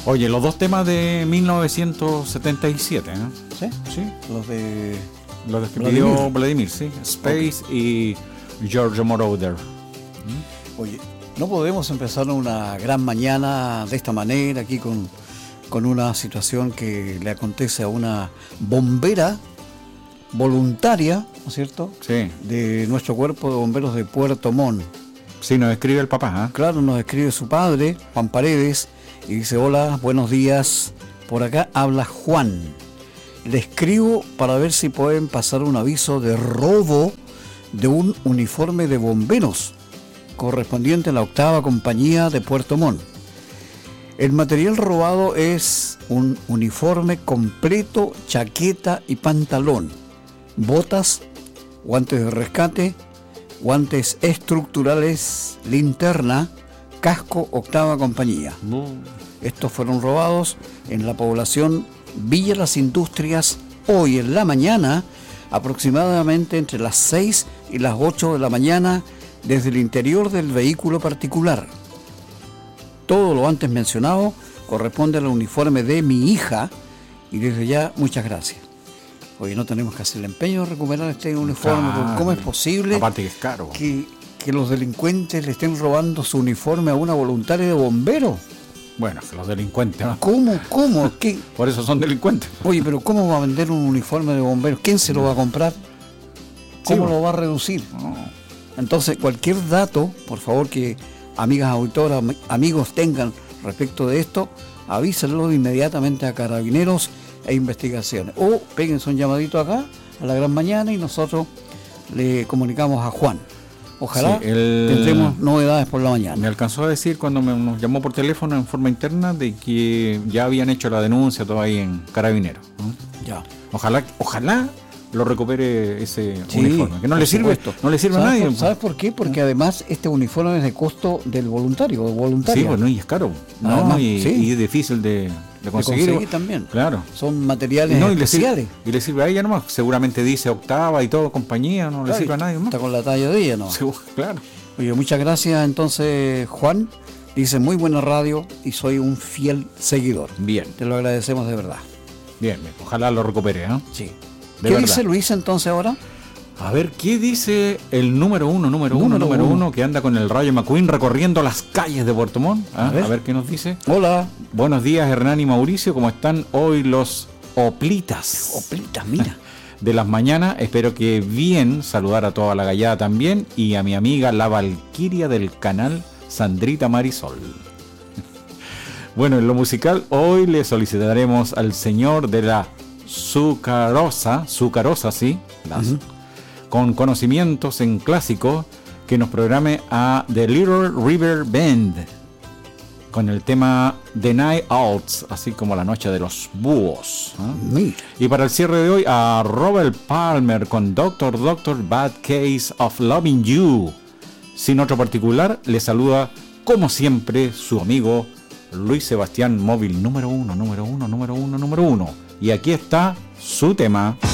Oye, los dos temas de 1977, ¿no? ¿Sí? Sí. Los que pidió Vladimir, sí. Space y Giorgio Moroder. Oye, no podemos empezar una gran mañana de esta manera, aquí con una situación que le acontece a una bombera voluntaria, ¿no es cierto? Sí. De nuestro cuerpo de bomberos de Puerto Montt. Sí, nos escribe el papá, ¿eh? Claro, nos escribe su padre, Juan Paredes, y dice: hola, buenos días, por acá habla Juan. Le escribo para ver si pueden pasar un aviso de robo de un uniforme de bomberos correspondiente a la 8ª compañía de Puerto Montt. El material robado es un uniforme completo, chaqueta y pantalón, botas, guantes de rescate, guantes estructurales, linterna, casco 8ª compañía. Estos fueron robados en la población Villa Las Industrias hoy en la mañana, aproximadamente entre las 6 y las 8 de la mañana, desde el interior del vehículo particular. Todo lo antes mencionado corresponde al uniforme de mi hija, y desde ya muchas gracias. Hoy no tenemos que hacer el empeño de recuperar este uniforme, porque ¿cómo es posible aparte que es caro, que los delincuentes le estén robando su uniforme a una voluntaria de bomberos? Bueno, los delincuentes, ¿no? ¿Cómo? ¿Qué? Por eso son delincuentes. Oye, pero ¿cómo va a vender un uniforme de bomberos? ¿Quién se lo va a comprar? ¿Cómo lo va a reducir? No. Entonces, cualquier dato, por favor, que amigas auditoras, amigos tengan respecto de esto, avísenlo inmediatamente a Carabineros e Investigaciones. O péguense un llamadito acá a la gran mañana y nosotros le comunicamos a Juan. Ojalá tendremos novedades por la mañana. Me alcanzó a decir cuando nos llamó por teléfono en forma interna de que ya habían hecho la denuncia todo ahí en Carabineros, ¿no? Ya. Ojalá lo recupere ese uniforme, que no le sirve a nadie. ¿Sabes por qué? Porque además este uniforme es de costo del voluntario o voluntaria. Sí, bueno, y es caro, ¿no? Además, y es difícil de conseguir también. Claro. Son materiales especiales. Y le sirve a ella nomás. Seguramente dice 8ª y todo, compañía, no le sirve a nadie más. Está con la talla de ella, ¿no? Claro. Oye, muchas gracias entonces, Juan. Dice: muy buena radio y soy un fiel seguidor. Bien. Te lo agradecemos de verdad. Bien. Ojalá lo recupere, ¿eh? Sí. ¿Qué dice Luis entonces ahora? A ver, ¿qué dice el número uno que anda con el Rayo McQueen recorriendo las calles de Puerto Montt? A ver qué nos dice. Hola. Buenos días, Hernán y Mauricio. ¿Cómo están hoy los oplitas? Oplitas, mira. De las mañanas, espero que bien. Saludar a toda la gallada también y a mi amiga la Valquiria del canal, Sandrita Marisol. Bueno, en lo musical, hoy le solicitaremos al señor de la Sucarosa, sí, con conocimientos en clásico, que nos programe a The Little River Band con el tema The Night Owls, así como la noche de los búhos, ¿eh? Y para el cierre de hoy a Robert Palmer con Doctor Bad Case of Loving You. Sin otro particular, le saluda como siempre su amigo Luis Sebastián Móvil número uno. Y aquí está su tema.